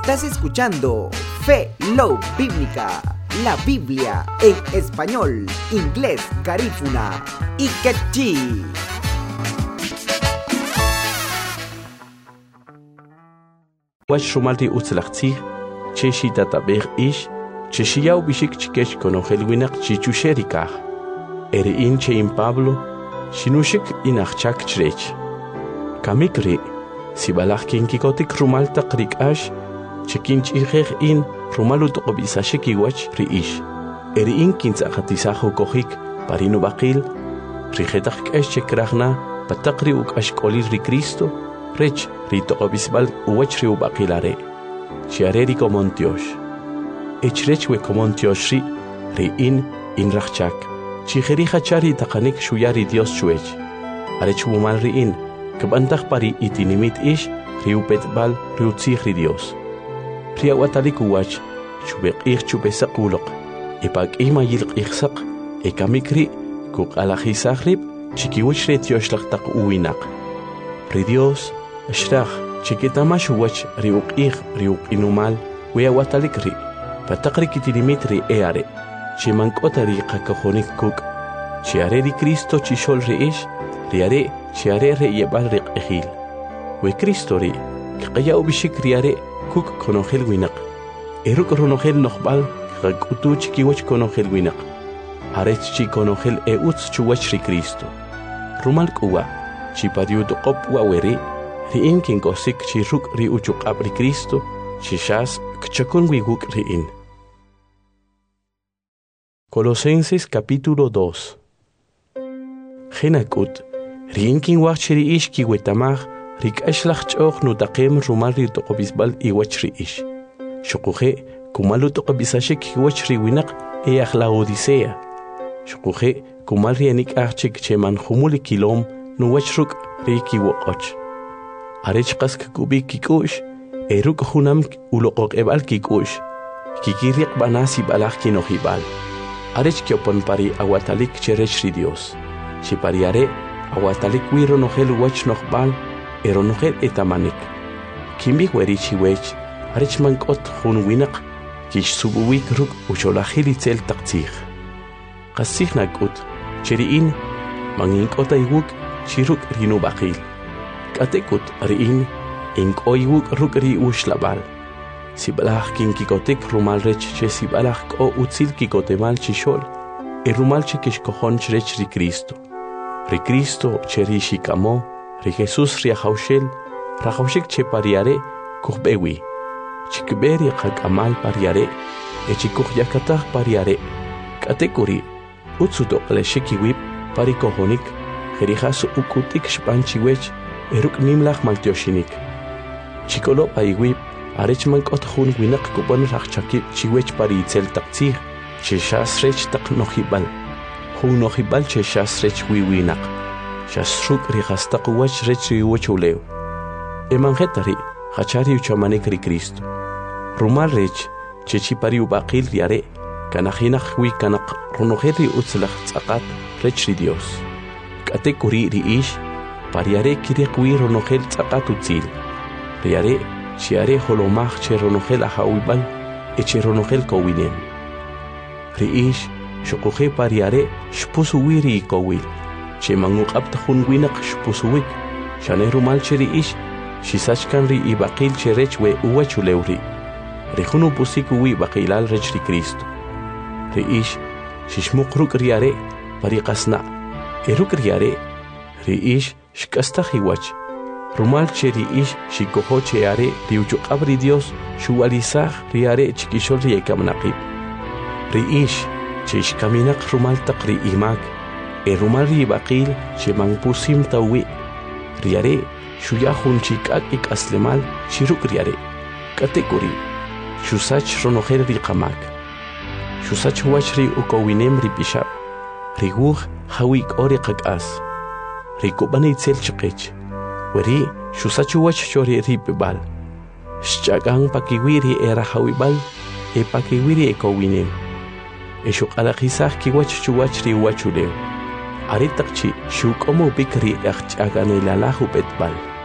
Estás escuchando Fe Love Bíblica, la Biblia en español, inglés, garífuna y quechí. Wash rumalti utzlachti, cheshi tatabeg ish, cheshiyau bishik chikesh konogel winak chichusherikah. In chein Pablo, shinushik inachchak chrech. Kamikri, sibalach kinkikotik rumal takrik ash, chekinch ihech in rumalut obisashik iwach riish. In kintzachatisajo kohik, parinu bakil, rijetach kesh chekrachna, patakri uk ashkolir ri Cristo, rech rito obisbal uwach ri ubakilare. Chiareri komontiosh. Echrech we komontiosh ri in rachchak. Chijeri hachari takanik shuyari Dios chuech. Arech wumal riin, kabantach pari itinimit ish, riupet bal riutzich ri Dios. Priawatalik uwach, chubek ich chubesak ulok, ipag ima yilk ichsak, ekamikri, kuk alachisachrib, chikiwich ret yoshlak tak uwinak. Pri Dios, ashrach, chikitamash uwach riuk inumal, weawatalik ri, patakrik itinimit ri eare. Chimankotari kakajonik kuk, chiare di Cristo chishol reish, riare chiare re yebal rik ejil. We Cristo ri, kaya ubishik riare kuk konogel winak. Eruk ronogel nochbal, kakutu chikiwach konogel winak. Arech chi konogel euts chuwach ri Cristo. Rumal kuwa, chipadiut op waweri, riin kinkosik chiruk ri uchuk abri Cristo, chishas kchakun wiguk riin. Colosenses capítulo 2. Genakut, riinkin wachri ish ki wetamach, rik ashlach choch nutakem rumari tokobisbal iwachri ish. Shokuje, kumalu tokobisashek iwachri winak each la odisea. Shokuje, kumalri anik achik cheman humuli kilom nuwachruk riki wokoch. Arechkas kubi kikush, eruk hunam ulokok ebal kikush. Kikiriak banasi balach kinohibal. Arech kiopon pari aguatalik cherech ri Dios. Si pariare, aguatalik wiro nogel wach nogbal, eronogel etamanik. Kimbi werichi wech, arech mankot hun winak, kish subuwik ruk ucholahil itzel taktzich. Kasich nagut, cheriin, manginkot aywuk, chiruk rinu bakil. Katekut riin, inkoywuk ruk ri ushlabal. Sibalach kinkikotek rumal rech che sibalach ko utzil kikotemal chishol, rumal che kishkohon rech ri Cristo. Ri Cristo che ri shikamo, ri Jesus ri haushel, rahaushik che pariare kuhbewi. Chikberi kakamal pariare, echikuh yakatah pariare. Katekuri, utsuto leshikiwip parikohonik, jerihasu ukutik shpanchiwech, eruk nimlach maltioshinik. Chikolo paiwip, Arech mankot hun winak kuban rachchaki chiwech pari itzel taktzih, cheshas rech tak nohibal. Hun nohibal cheshas rech wiwinak. Shasruk rihastak uwach rech riwachuleu. Emangetari, hachari uchamanek ri Cristo. Rumal rech, chechi pari ubakil riare, kanachinach wi kanak runogeri utzlach tzakat rech ri Dios. Katekuri ri ish, pariare kirek wi runogel tzakat utzil. Riare, Chiare holomach cheronogel ahawibal, echeronogel kowinem. Riish, shokoje pariare, shpusuwiri kowil. Chemanguk abtahun winak shpusuwik. Shanerumal cheriish, shisachkan ri ibakil cherech we uwachuleuri. Rihunu pusikuwi bakilal rech ri Cristo. Riish, shishmukruk riare, parikasna. Eruk riare, riish, shkastahiwach. Rumal cheri ish shikoho cheare riuchuk abri Dios shualizah riare chikishol riekamnaqib. Riish chish kaminak rumal takri imak rumal ribaqil chemang pusim tawi riare shuyahun chikak ik aslemal shiruk riare kategori shusach ronogel riqamak shusach wachri ukowinem ripishab riguh hawik oriqak as rikubani itzel chiqech Weri, shusachu wach chori ripibal. Shchagang pakiwiri era hawibal, pakiwiri ekowinem. Eshuk alakisach kiwach chuwach riwachuleu. Aritakchi, shukomo bikri achchagan el alahu betbal.